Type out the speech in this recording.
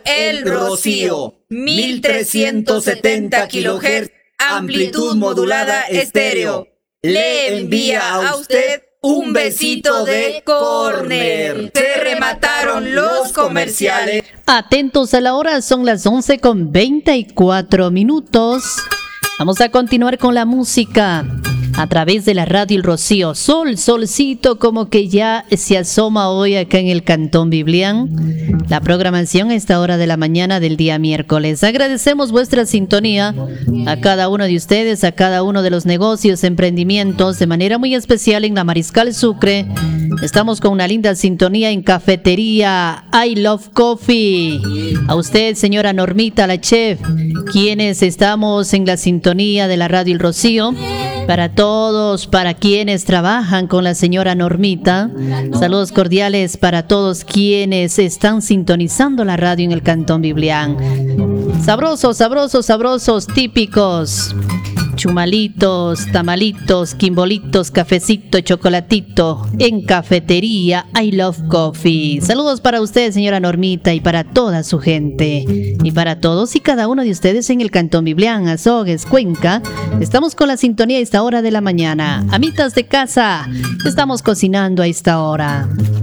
El Rocío, 1370 kHz, amplitud modulada estéreo. Le envía a usted un besito de córner. Se remataron los comerciales. Atentos a la hora, son las 11:24. Vamos a continuar con la música a través de la radio El Rocío. Solcito como que ya se asoma hoy acá en el Cantón Biblián. La programación a esta hora de la mañana del día miércoles. Agradecemos vuestra sintonía a cada uno de ustedes, a cada uno de los negocios, emprendimientos, de manera muy especial en la Mariscal Sucre. Estamos con una linda sintonía en Cafetería I Love Coffee. A usted, señora Normita, la chef, quienes estamos en la sintonía de la radio El Rocío. Para todos, para quienes trabajan con la señora Normita, saludos cordiales para todos quienes están sintonizando la radio en el Cantón Biblián. Sabrosos, sabrosos, sabrosos, típicos. Chumalitos, tamalitos, quimbolitos, cafecito, chocolatito en Cafetería I Love Coffee. Saludos para usted, señora Normita, y para toda su gente. Y para todos y cada uno de ustedes en el Cantón Biblián, Azogues, Cuenca. Estamos con la sintonía a esta hora de la mañana. Amitas de casa, estamos cocinando a esta hora.